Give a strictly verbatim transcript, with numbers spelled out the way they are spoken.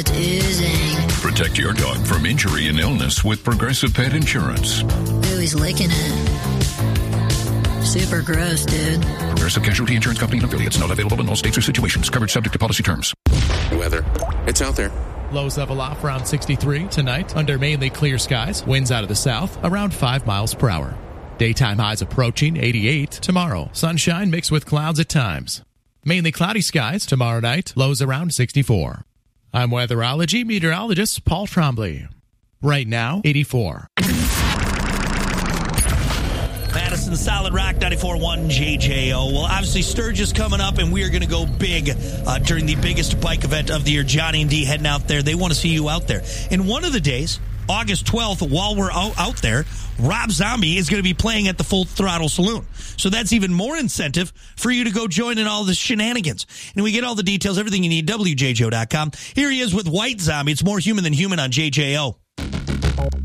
Oozing. Protect your dog from injury and illness with Progressive Pet Insurance. Ooh, he's licking it. Super gross, dude. Progressive Casualty Insurance Company and affiliates. Not available in all states or situations. Coverage subject to policy terms. Weather. It's out there. Lows level off around sixty-three tonight under mainly clear skies. Winds out of the south around five miles per hour. Daytime highs approaching eighty-eight tomorrow. Sunshine mixed with clouds at times. Mainly cloudy skies tomorrow night. Lows around sixty-four. I'm weatherology meteorologist Paul Trombley. Right now, eighty-four. Madison, Solid Rock, ninety-four point one J J O. Well, obviously, Sturgis coming up, and we are going to go big uh, during the biggest bike event of the year. Johnny and Dee heading out there. They want to see you out there. And one of the days, August twelfth, while we're out, out there, Rob Zombie is going to be playing at the Full Throttle Saloon. So that's even more incentive for you to go join in all the shenanigans. And we get all the details, everything you need, W J J O dot com. Here he is with White Zombie. It's more human than human on J J O.